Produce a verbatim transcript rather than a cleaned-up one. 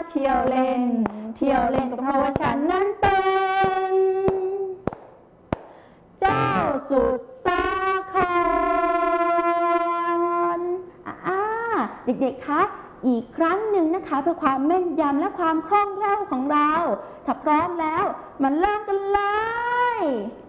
เที่ยวเล่นเที่ยวเล่นก็เพราะว่าฉันนั้นเป็นเจ้าสุดสาครอ่าเด็กๆคะอีกครั้งหนึ่งนะคะเพื่อความแม่นยำและความคล่องแคล่วของเราถ้าพร้อมแล้วมาเริ่มกันเลย